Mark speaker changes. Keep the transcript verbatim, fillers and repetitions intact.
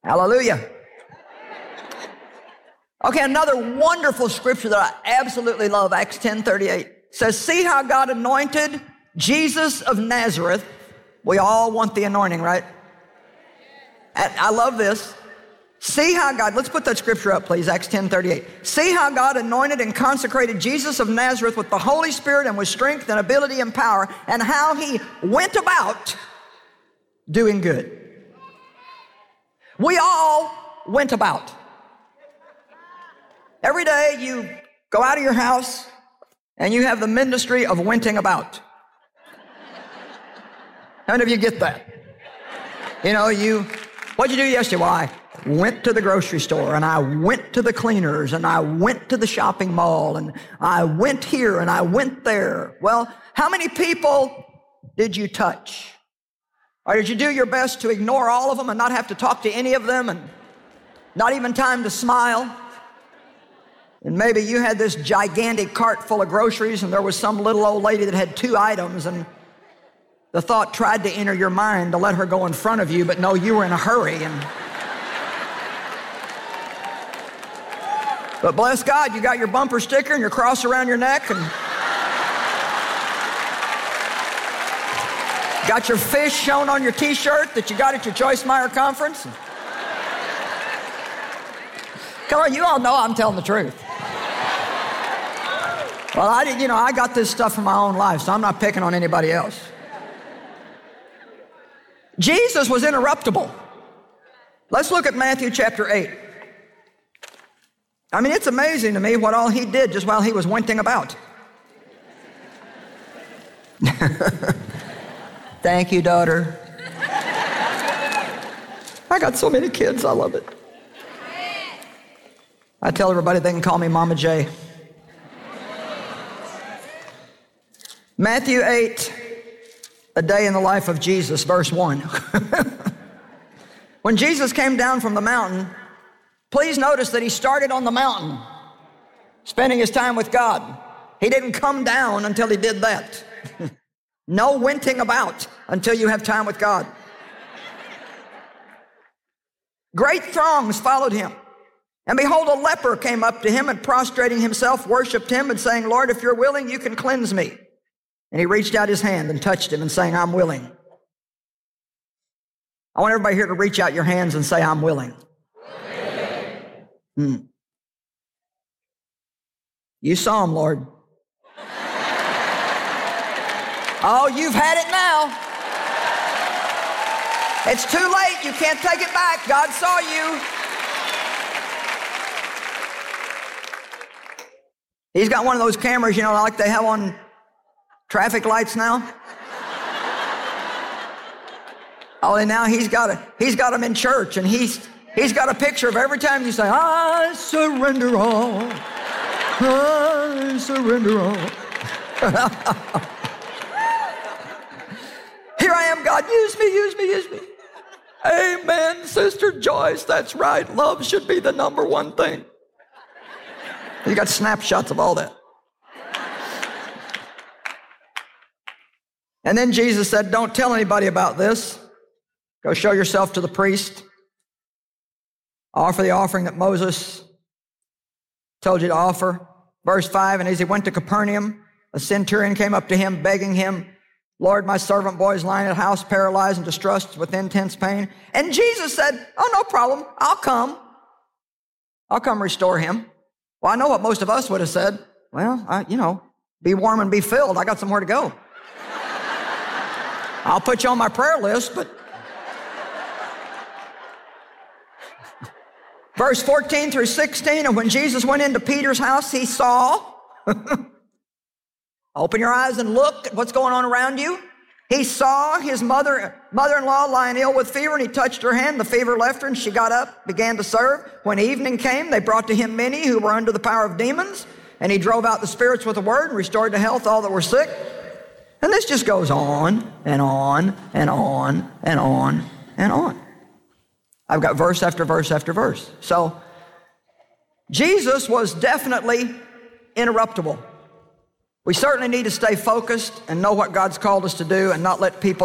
Speaker 1: Hallelujah. Okay, another wonderful scripture that I absolutely love, Acts ten thirty-eight, says, see how God anointed Jesus of Nazareth. We all want the anointing, right? And I love this. See how God, let's put that scripture up, please, Acts ten thirty-eight. See how God anointed and consecrated Jesus of Nazareth with the Holy Spirit and with strength and ability and power, and how he went about doing good. We all went about. Every day you go out of your house and you have the ministry of wenting about. How many of you get that? You know, you, what'd you do yesterday? Well, I went to the grocery store, and I went to the cleaners, and I went to the shopping mall, and I went here, and I went there. Well, how many people did you touch? Or did you do your best to ignore all of them and not have to talk to any of them, and not even time to smile? And maybe you had this gigantic cart full of groceries, and there was some little old lady that had two items, and the thought tried to enter your mind to let her go in front of you, but no, you were in a hurry. And but bless God, you got your bumper sticker and your cross around your neck, and got your fish shown on your t-shirt that you got at your Joyce Meyer conference. Come on, you all know I'm telling the truth. Well, I did, you know, I got this stuff from my own life, so I'm not picking on anybody else. Jesus was interruptible. Let's look at Matthew chapter eight. I mean, it's amazing to me what all he did just while he was wenting about. Thank you, daughter. I got so many kids, I love it. I tell everybody they can call me Mama J. Matthew eight, a day in the life of Jesus, verse one. When Jesus came down from the mountain, please notice that he started on the mountain, spending his time with God. He didn't come down until he did that. No wenting about until you have time with God. Great throngs followed him. And behold, a leper came up to him and prostrating himself, worshiped him and saying, Lord, if you're willing, you can cleanse me. And he reached out his hand and touched him and saying, I'm willing. I want everybody here to reach out your hands and say, I'm willing. Hmm. You saw him, Lord. Oh, you've had it now. It's too late. You can't take it back. God saw you. He's got one of those cameras, you know, like they have on traffic lights now. Oh, and now he's got a, he's got them in church, and he's he's got a picture of every time you say, I surrender all. I surrender all. Here I am, God, use me, use me, use me. Amen, Sister Joyce, that's right. Love should be the number one thing. You got snapshots of all that. And then Jesus said, don't tell anybody about this. Go show yourself to the priest. Offer the offering that Moses told you to offer. Verse five, and as he went to Capernaum, a centurion came up to him, begging him, Lord, my servant boy is lying at house, paralyzed and distressed with intense pain. And Jesus said, oh, no problem. I'll come. I'll come restore him. Well, I know what most of us would have said. Well, I, you know, be warm and be filled. I got somewhere to go. I'll put you on my prayer list, but... Verse fourteen through sixteen, and when Jesus went into Peter's house, he saw... Open your eyes and look at what's going on around you. He saw his mother, mother-in-law lying ill with fever, and he touched her hand. The fever left her, and she got up, began to serve. When evening came, they brought to him many who were under the power of demons, and he drove out the spirits with a word and restored to health all that were sick. And this just goes on and on and on and on and on. I've got verse after verse after verse. So Jesus was definitely interruptible. We certainly need to stay focused and know what God's called us to do and not let people